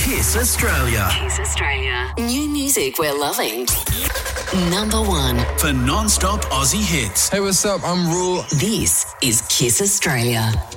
Kiss Australia. Kiss Australia. New music we're loving. Number 1. For non-stop Aussie hits. Hey, what's up? I'm Rule. This is Kiss Australia.